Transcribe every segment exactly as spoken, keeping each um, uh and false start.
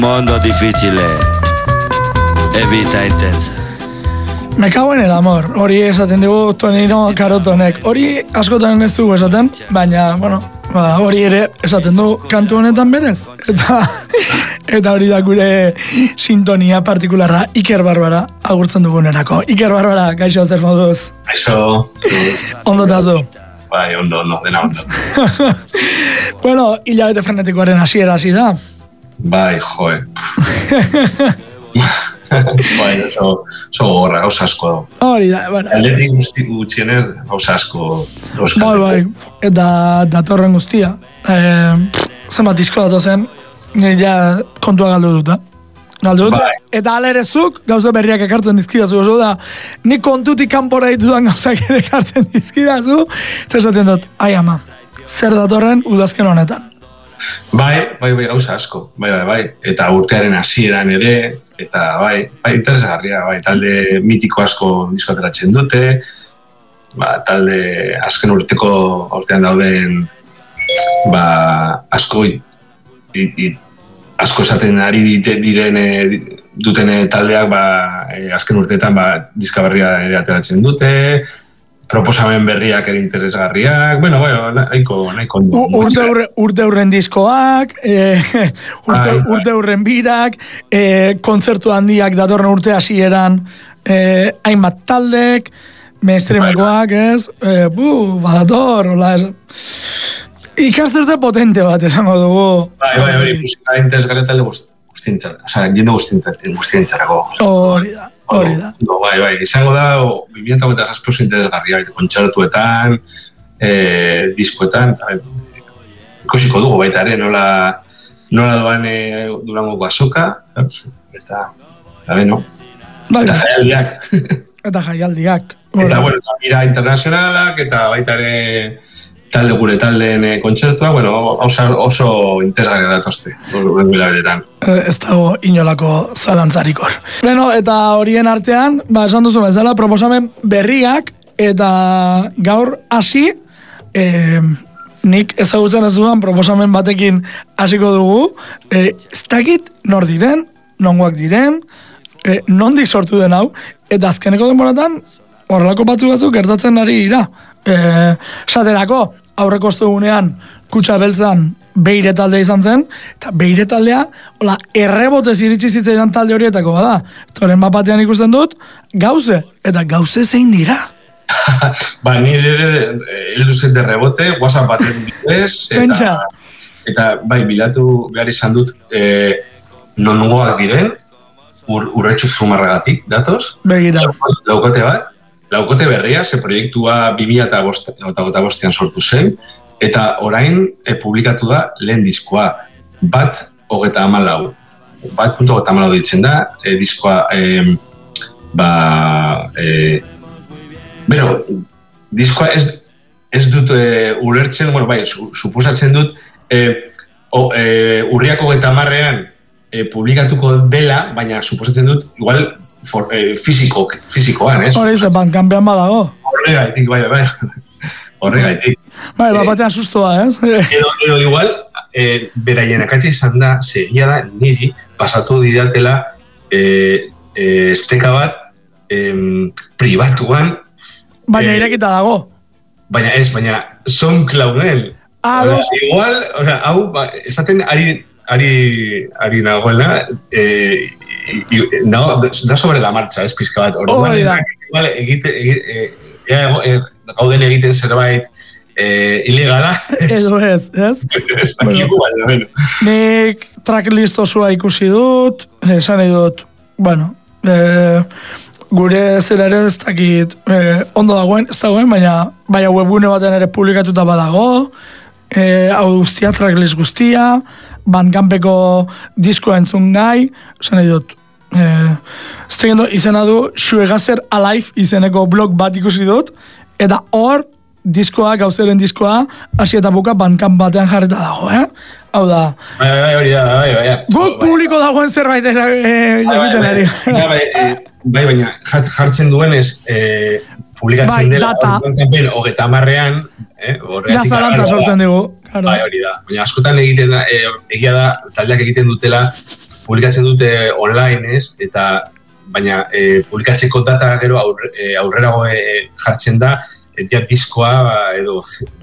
Mondo difficile, evita intensa. Me cago en el amor, hori esaten dugu Tonino Karotonek. Hori askotan ez dugu esaten, baina, bueno, ba, hori ere esaten du kantu honetan berez. Eta, eta hori da gure sintonia partikularra Iker Barbara agurtzen dugunerako. Iker Barbara, gaixo zer moduz? Gaixo. Ondo tazu? Bai, ondo, ondo, dena ondo. Bueno, hilabete frenetikoaren hasiera hasi da. Bai, joe. Bai, oso, oso gorra, gauza asko dago. Hori da, bueno. Aldetik guzti gutxienez, gauza asko. Bai, bai, eta datorren guztia. Eh, zenbat disko datozen, ja kontua galdu dut, galdu dut. Bai. Eta alerezuk, gauza berriak ekartzen dizkidazu, oso da, nik kontutik kanpora ditudan gauzak ere ekartzen dizkidazu, eta esaten dut, ai ama, zer datorren udazken honetan. Bai, bai, bai, gauza asko, bai, bai, bai, eta urtearen hasieran ere, eta bai, bai, interesgarria, bai, talde mitiko asko disko ateratzen dute, ba, talde azken urteko urtean dauden, ba, asko, i, i, asko esaten ari dite, diren, duten taldeak, ba, e, azken urteetan, ba, diska berria ere ateratzen dute, proposamen berriak ere interesgarriak, bueno, bueno, nahiko, nahiko. Urte, urre, urte urren diskoak, e, urte, urte urren birak, e, kontzertu handiak datorren urte hasieran, e, hainbat taldek, mainstreamekoak, ez, e, bu, badator, hola, ikasterte potente bat esango dugu. Bai, bai, hori, musika interesgarria talde guztientzat, oza, jende guztientzarako. Hori da. Hori da. No, bai, bai, izango da, bi mila hogeita zazpi oso interesgarria, kontzertuetan, eh, diskoetan, ikusiko dugu baita ere, nola, nola doan eh, Durangoko azoka, eta, eta beno, bai, eta jaialdiak. Eta jaialdiak. Eta, bueno, eta mira internazionalak, eta baita ere, talde gure taldeen e, kontzertua, bueno, oso, oso interesgarria datozte, bilaberetan. Ez dago inolako zalantzarik hor. Beno, eta horien artean, ba, esan duzu bezala, proposamen berriak, eta gaur hasi, e, nik ezagutzen ez duan proposamen batekin hasiko dugu, e, ez dakit nor diren, nongoak diren, e, nondik sortu den hau, eta azkeneko denboratan, horrelako batzu batzuk gertatzen ari dira. E, saterako, aurreko ostegunean Kutxa Beltzan Beire talde izan zen, eta Beire taldea, hola, errebotez iritsi zitzaidan talde horietako bada. Eta horren bapatean ikusten dut, gauze, eta gauze zein dira. Ba, nire ere, heldu zen de rebote, WhatsApp baten bidez, eta, eta bai, bilatu behar izan dut, e, nongoak diren, ur, urretxu zumarragatik, datoz? Begira. Laukote bat, laukote berria, ze proiektua bi mila bostean sortu zen, eta orain e, publikatu da lehen diskoa, bat hogeta amalau. Bat punto hogeta amalau ditzen da, e, diskoa, e, ba, e, bero, diskoa ez, ez dut e, ulertzen, bueno, bai, su, suposatzen dut, e, o, e, urriako hogeta amarrean, E, publikatuko dela, baina suposatzen dut, igual, for, e, fiziko, fizikoan, ez? Hori ze, bankanpean badago. Horregaitik, bai, bai, horregaitik. Bai, bat batean sustoa, ez? Edo, edo igual, e, beraien akatxe izan da, segia da, niri, pasatu didatela, e, e, esteka bat, e, pribatuan. Baina e, irekita dago. Baina ez, baina, SoundClouden. Ah, o sea, igual, o sea, hau, ba, esaten ari, Ari, ari nagoela, eh, no, da sobre la marcha, ez pizka bat. Hori da. Vale, egite, egite, eh, gauden egiten zerbait eh, ilegala. Edo ez, ez? Ez dakigu, baina, bueno. Nik tracklist osoa ikusi dut, esan nahi dut, bueno, eh, gure zera ere ez dakit, eh, ondo dagoen, ez dagoen, baina, baina webgune baten ere publikatuta badago, eh, hau guztia, tracklist guztia, Bandcampeko diskoa entzun gai, esan nahi dut, eh, ez tegendo izena du Schwegazer Alive izeneko blog bat ikusi dut, eta hor diskoa, gauzeren diskoa, hasi eta buka Bandcamp batean jarreta dago, eh? Hau da. Bai, bai, hori da, bai, bai. Guk publiko dagoen zerbait egiten ari. Bai, baina jartzen duenez, publikatzen dela, hogeta marrean, ja zalantza sortzen dugu. Bai, hori da. Baina askotan egiten da, egia da, taldeak egiten dutela, publikatzen dute online, ez? Eta, baina, e, publikatzeko data gero aurre, e, aurrerago e, jartzen da, etia diskoa, ba, edo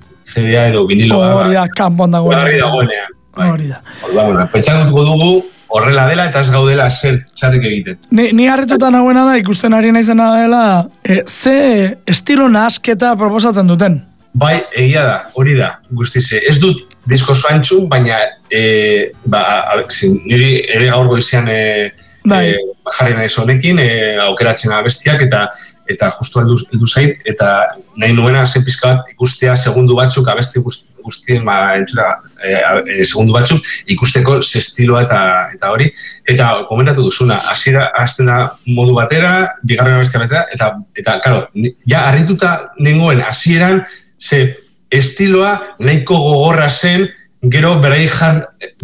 C D-a edo viniloa. Hori da, kanpon dagoenean. Hori dagoenean. Hori da. Bueno, pentsatuko dugu, horrela dela eta ez gaudela zer txarrik egiten. Ni, ni harrituta nagoena da, ikusten ari naizena dela, e, ze estilo nahasketa proposatzen duten. Bai, egia da, hori da, guztize. Ez dut disko zoantxun, baina e, ba, a, zin, niri ere gaur goizean e, e, jarri nahi honekin, e, aukeratzen abestiak, eta eta justu heldu, heldu zait, eta nahi nuena zen pizka bat ikustea segundu batzuk, abesti guztien, ba, entzuta, e, e, segundu batzuk, ikusteko ze estiloa eta, eta hori, eta komentatu duzuna, hasiera hasten da modu batera, bigarren abestia batera, eta, eta, karo, ja, harrituta nengoen hasieran, ze estiloa nahiko gogorra zen, gero berai jar,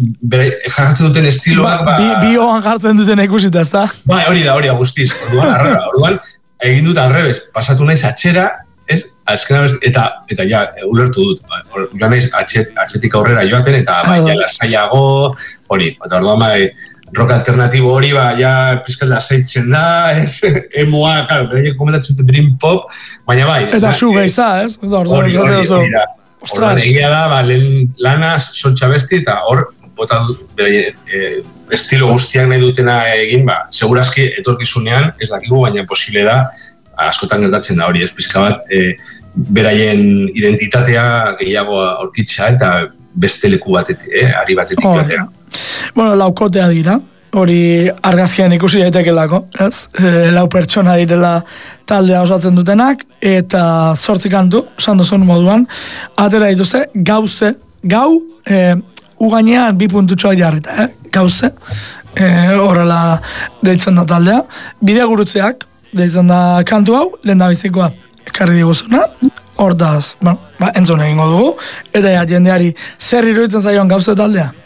jartzen duten estiloak, ba, ba, bioan jartzen duten ikusita, ez da? Ba, hori da, hori da, guztiz, orduan, arrara, orduan, egin dut alrebez, pasatu naiz atxera, ez? Azkena eta, eta ja, ulertu dut, joan naiz atxet, atxetik aurrera joaten, eta bai, ja, lasaiago, hori, eta orduan, bai, rock alternatibo hori, ba, ja, pizkat lasaitzen da, ez? Emoa, claro, bereiek komentatzen dut dream pop, baina bai. Eta zu geiza, ez? Hori, hori, hori da. Orduan, egia da, ba, lehen lanaz, soltxa besti, eta hor, bota dut, bereiek, e, estilo guztiak nahi dutena egin, ba, segurazki etorkizunean, ez dakigu, baina posible da, askotan gertatzen da hori, ez pizka bat, e, beraien identitatea gehiago aurkitzea eta beste leku batetik, eh, ari batetik oh, batean. Bueno, laukotea dira, hori argazkian ikusi daitekelako, ez? E, lau pertsona direla taldea osatzen dutenak, eta zortzi kantu, esan duzun moduan, atera dituzte, gauze, gau, e, ugainean bi puntutxoak jarrita, eh? Gauze, e, horrela deitzen da taldea. Bide gurutzeak, deitzen da kantu hau, lehen da bizikoa ekarri diguzuna, hortaz, bueno, ba, entzun egingo dugu, eta ja, jendeari zer iruditzen zaion gauze taldea?